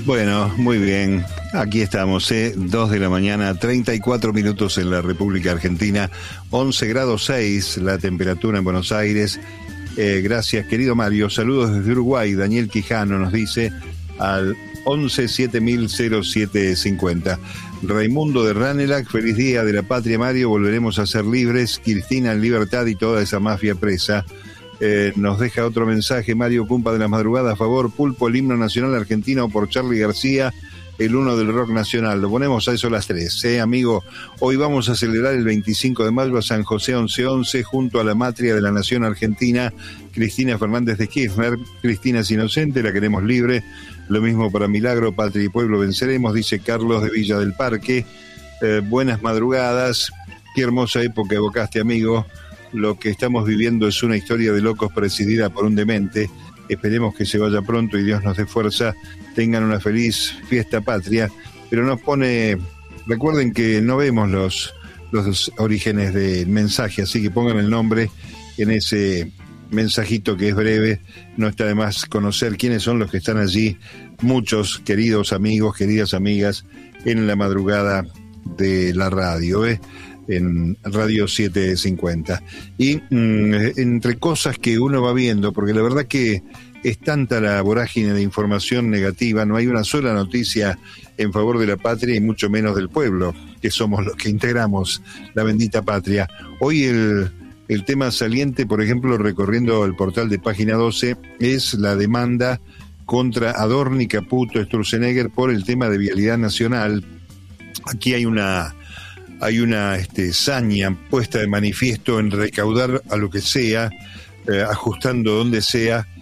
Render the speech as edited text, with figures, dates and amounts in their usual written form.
Bueno, muy bien. Aquí estamos, 2 de la mañana, 34 minutos en la República Argentina, 11 grados 6 la temperatura en Buenos Aires. Gracias, querido Mario. Saludos desde Uruguay. Daniel Quijano nos dice al 11-7000-0750. Raimundo de Ranelagh, feliz día de la patria, Mario. Volveremos a ser libres. Cristina en libertad y toda esa mafia presa. Nos deja otro mensaje, Mario Cumpa de la Madrugada, a favor, Pulpo, el himno nacional argentino por Charly García, el uno del rock nacional. Lo ponemos a eso a las 3, amigo. Hoy vamos a celebrar el 25 de mayo a San José 1111 junto a la matria de la nación argentina, Cristina Fernández de Kirchner. Cristina es inocente, la queremos libre. Lo mismo para Milagro, Patria y Pueblo venceremos, dice Carlos de Villa del Parque. Buenas madrugadas, qué hermosa época evocaste, amigo. Lo que estamos viviendo es una historia de locos presidida por un demente. Esperemos que se vaya pronto y Dios nos dé fuerza. Tengan una feliz fiesta patria. Pero nos pone... Recuerden que no vemos los orígenes del mensaje, así que pongan el nombre en ese mensajito que es breve. No está de más conocer quiénes son los que están allí. Muchos queridos amigos, queridas amigas, en la madrugada de la radio, en Radio 750. Y entre cosas que uno va viendo, porque la verdad que es tanta la vorágine de información negativa, no hay una sola noticia en favor de la patria y mucho menos del pueblo, que somos los que integramos la bendita patria. Hoy el tema saliente, por ejemplo, recorriendo el portal de Página 12, es la demanda contra Adorni, Caputo, Sturzenegger por el tema de vialidad nacional. Aquí hay una saña puesta de manifiesto en recaudar a lo que sea, ajustando donde sea,